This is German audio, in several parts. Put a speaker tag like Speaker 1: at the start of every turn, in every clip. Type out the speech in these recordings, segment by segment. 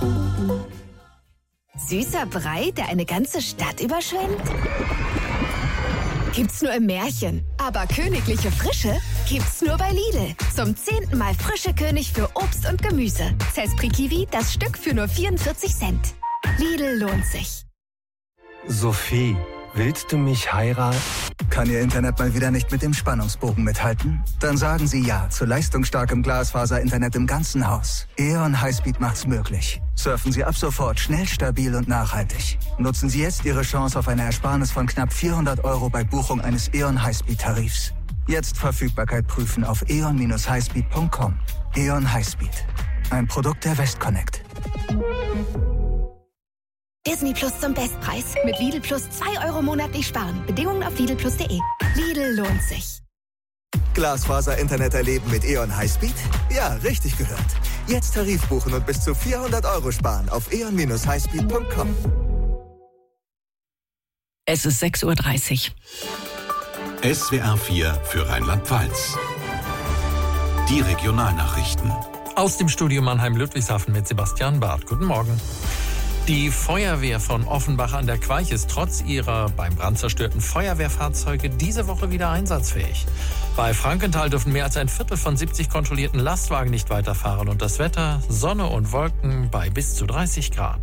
Speaker 1: Süßer Brei, der eine ganze Stadt überschwemmt? Gibt's nur im Märchen. Aber königliche Frische gibt's nur bei Lidl. Zum 10. Mal frische König für Obst und Gemüse. Cespri Kiwi, das Stück für nur 44 Cent. Lidl lohnt sich.
Speaker 2: Sophie, willst du mich heiraten?
Speaker 3: Kann Ihr Internet mal wieder nicht mit dem Spannungsbogen mithalten? Dann sagen Sie ja zu leistungsstarkem Glasfaser-Internet im ganzen Haus. E.ON Highspeed macht's möglich. Surfen Sie ab sofort schnell, stabil und nachhaltig. Nutzen Sie jetzt Ihre Chance auf eine Ersparnis von knapp 400 € bei Buchung eines E.ON Highspeed-Tarifs. Jetzt Verfügbarkeit prüfen auf eon-highspeed.com. E.ON Highspeed. Ein Produkt der Westconnect.
Speaker 1: Disney Plus zum Bestpreis. Mit Lidl Plus 2 € monatlich sparen. Bedingungen auf lidlplus.de. Lidl lohnt sich.
Speaker 4: Glasfaser-Internet erleben mit E.ON Highspeed? Ja, richtig gehört. Jetzt Tarif buchen und bis zu 400 € sparen auf eon-highspeed.com.
Speaker 5: Es ist 6:30 Uhr.
Speaker 6: SWR 4 für Rheinland-Pfalz. Die Regionalnachrichten.
Speaker 7: Aus dem Studio Mannheim-Ludwigshafen mit Sebastian Barth. Guten Morgen. Die Feuerwehr von Offenbach an der Queich ist trotz ihrer beim Brand zerstörten Feuerwehrfahrzeuge diese Woche wieder einsatzfähig. Bei Frankenthal dürfen mehr als ein Viertel von 70 kontrollierten Lastwagen nicht weiterfahren und das Wetter, Sonne und Wolken bei bis zu 30 Grad.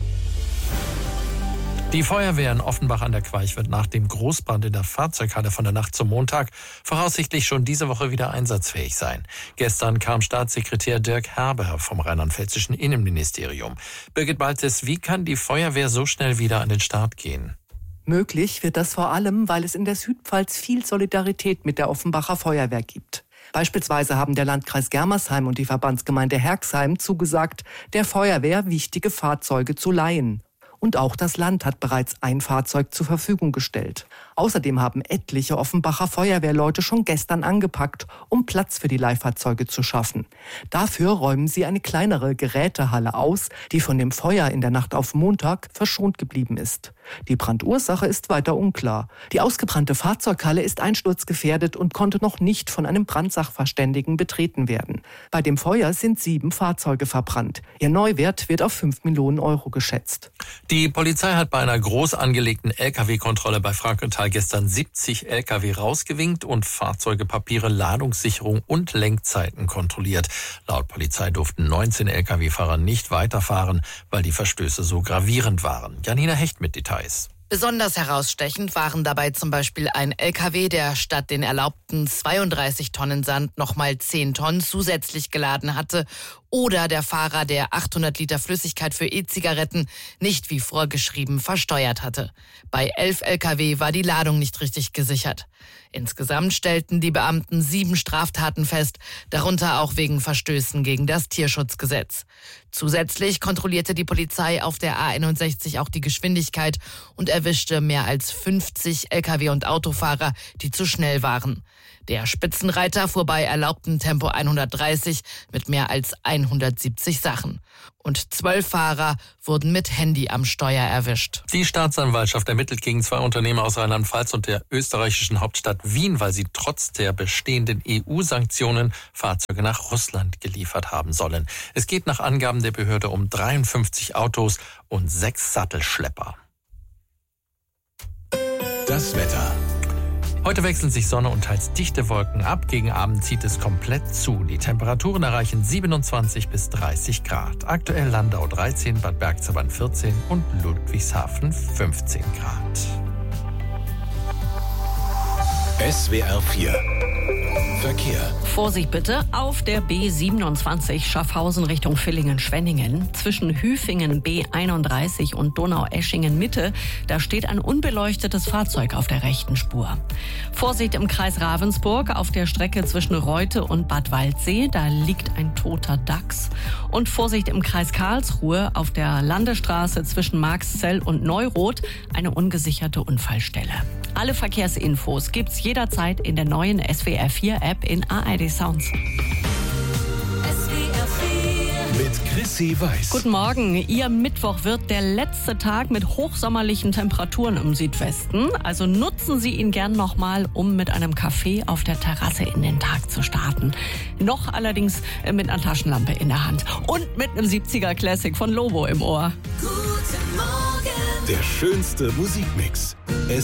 Speaker 7: Die Feuerwehr in Offenbach an der Queich wird nach dem Großbrand in der Fahrzeughalle von der Nacht zum Montag voraussichtlich schon diese Woche wieder einsatzfähig sein. Gestern kam Staatssekretär Dirk Herber vom rheinland-pfälzischen Innenministerium. Birgit Baltes, wie kann die Feuerwehr so schnell wieder an den Start gehen?
Speaker 8: Möglich wird das vor allem, weil es in der Südpfalz viel Solidarität mit der Offenbacher Feuerwehr gibt. Beispielsweise haben der Landkreis Germersheim und die Verbandsgemeinde Herxheim zugesagt, der Feuerwehr wichtige Fahrzeuge zu leihen. Und auch das Land hat bereits ein Fahrzeug zur Verfügung gestellt. Außerdem haben etliche Offenbacher Feuerwehrleute schon gestern angepackt, um Platz für die Leihfahrzeuge zu schaffen. Dafür räumen sie eine kleinere Gerätehalle aus, die von dem Feuer in der Nacht auf Montag verschont geblieben ist. Die Brandursache ist weiter unklar. Die ausgebrannte Fahrzeughalle ist einsturzgefährdet und konnte noch nicht von einem Brandsachverständigen betreten werden. Bei dem Feuer sind 7 Fahrzeuge verbrannt. Ihr Neuwert wird auf 5 Millionen € geschätzt.
Speaker 7: Die Polizei hat bei einer groß angelegten Lkw-Kontrolle bei Frankenthal gestern 70 Lkw rausgewinkt und Fahrzeuge, Papiere, Ladungssicherung und Lenkzeiten kontrolliert. Laut Polizei durften 19 Lkw-Fahrer nicht weiterfahren, weil die Verstöße so gravierend waren. Janina Hecht mit Details.
Speaker 9: Besonders herausstechend waren dabei zum Beispiel ein LKW, der statt den erlaubten 32 Tonnen Sand nochmal 10 Tonnen zusätzlich geladen hatte, oder der Fahrer, der 800 Liter Flüssigkeit für E-Zigaretten nicht wie vorgeschrieben versteuert hatte. Bei 11 LKW war die Ladung nicht richtig gesichert. Insgesamt stellten die Beamten 7 Straftaten fest, darunter auch wegen Verstößen gegen das Tierschutzgesetz. Zusätzlich kontrollierte die Polizei auf der A61 auch die Geschwindigkeit und erwischte mehr als 50 Lkw und Autofahrer, die zu schnell waren. Der Spitzenreiter fuhr bei erlaubtem Tempo 130 mit mehr als 170 Sachen. Und 12 Fahrer wurden mit Handy am Steuer erwischt.
Speaker 7: Die Staatsanwaltschaft ermittelt gegen 2 Unternehmer aus Rheinland-Pfalz und der österreichischen Hauptstadt Wien, weil sie trotz der bestehenden EU-Sanktionen Fahrzeuge nach Russland geliefert haben sollen. Es geht nach Angaben der Behörde um 53 Autos und 6 Sattelschlepper.
Speaker 6: Das Wetter.
Speaker 7: Heute wechseln sich Sonne und teils dichte Wolken ab. Gegen Abend zieht es komplett zu. Die Temperaturen erreichen 27 bis 30 Grad. Aktuell Landau 13, Bad Bergzabern 14 und Ludwigshafen 15 Grad.
Speaker 6: SWR 4 Verkehr.
Speaker 5: Vorsicht bitte auf der B27 Schaffhausen Richtung Villingen-Schwenningen. Zwischen Hüfingen B31 und Donaueschingen-Mitte, da steht ein unbeleuchtetes Fahrzeug auf der rechten Spur. Vorsicht im Kreis Ravensburg auf der Strecke zwischen Reute und Bad Waldsee, da liegt ein toter Dachs. Und Vorsicht im Kreis Karlsruhe auf der Landesstraße zwischen Marxzell und Neuroth, eine ungesicherte Unfallstelle. Alle Verkehrsinfos gibt's jederzeit in der neuen SWR 4 App in ARD Sounds.
Speaker 6: Mit Sissy Weiß.
Speaker 5: Guten Morgen. Ihr Mittwoch wird der letzte Tag mit hochsommerlichen Temperaturen im Südwesten. Also nutzen Sie ihn gern nochmal, um mit einem Kaffee auf der Terrasse in den Tag zu starten. Noch allerdings mit einer Taschenlampe in der Hand und mit einem 70er Classic von Lobo im Ohr.
Speaker 6: Der schönste Musikmix.